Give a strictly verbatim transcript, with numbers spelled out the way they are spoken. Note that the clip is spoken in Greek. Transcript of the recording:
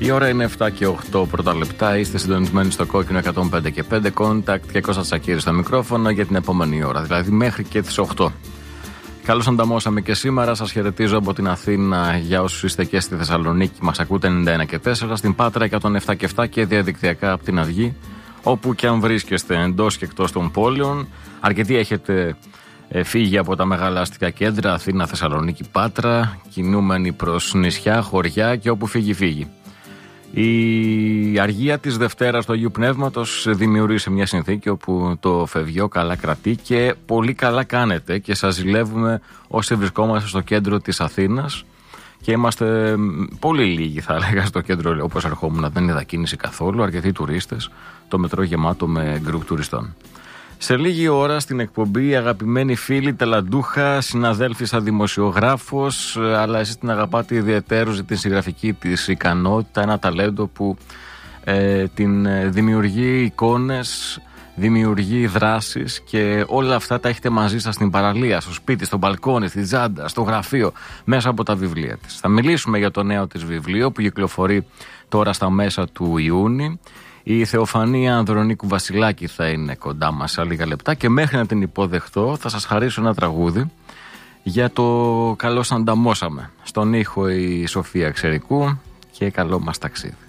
Η ώρα είναι επτά και οκτώ πρώτα λεπτά. Είστε συντονισμένοι στο κόκκινο εκατόν πέντε και πέντε Contact και Κώστας Τσακίρης στο μικρόφωνο για την επόμενη ώρα, δηλαδή μέχρι και τις οκτώ. Καλώς ανταμώσαμε και σήμερα. Σας χαιρετίζω από την Αθήνα για όσους είστε και στη Θεσσαλονίκη. Μας ακούτε ενενήντα ένα και τέσσερα, στην Πάτρα εκατόν επτά και επτά και διαδικτυακά από την Αυγή. Όπου και αν βρίσκεστε εντός και εκτός των πόλεων, αρκετοί έχετε ε, φύγει από τα μεγάλα αστικά κέντρα, Αθήνα, Θεσσαλονίκη, Πάτρα, κινούμενοι προς νησιά, χωριά και όπου φύγει φύγει. Η αργία της Δευτέρας του Αγίου Πνεύματος δημιούργησε μια συνθήκη όπου το φευγιό καλά κρατεί και πολύ καλά κάνετε και σας ζηλεύουμε όσοι βρισκόμαστε στο κέντρο της Αθήνας και είμαστε πολύ λίγοι, θα έλεγα, στο κέντρο. Όπως ερχόμουν δεν είδα κίνηση καθόλου, αρκετοί τουρίστες, το μετρό γεμάτο με γκρουπ τουριστών. Σε λίγη ώρα στην εκπομπή, αγαπημένοι φίλοι, τελαντούχα, συναδέλφοι σαν δημοσιογράφος, αλλά εσείς την αγαπάτε ιδιαιτέρως την συγγραφική της ικανότητα, ένα ταλέντο που ε, την δημιουργεί εικόνες, δημιουργεί δράσεις και όλα αυτά τα έχετε μαζί σας στην παραλία, στο σπίτι, στο μπαλκόνι, στη τζάντα, στο γραφείο, μέσα από τα βιβλία της. Θα μιλήσουμε για το νέο της βιβλίο που κυκλοφορεί τώρα στα μέσα του Ιούνιου. Η Θεοφανία Ανδρονίκου Βασιλάκη θα είναι κοντά μας σε λίγα λεπτά και μέχρι να την υποδεχτώ θα σας χαρίσω ένα τραγούδι για το καλώς ανταμώσαμε. Στον ήχο η Σοφία Ξερικού και καλό μας ταξίδι.